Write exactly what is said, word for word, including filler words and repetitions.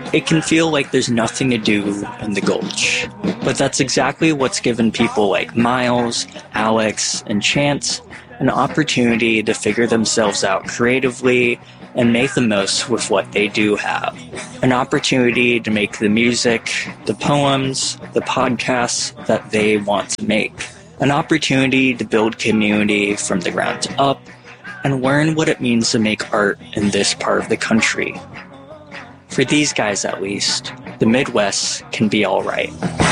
it can feel like there's nothing to do in the Gulch. But that's exactly what's given people like Miles, Alex, and Chance an opportunity to figure themselves out creatively and make the most with what they do have. An opportunity to make the music, the poems, the podcasts that they want to make. An opportunity to build community from the ground up and learn what it means to make art in this part of the country. For these guys at least, the Midwest can be alright.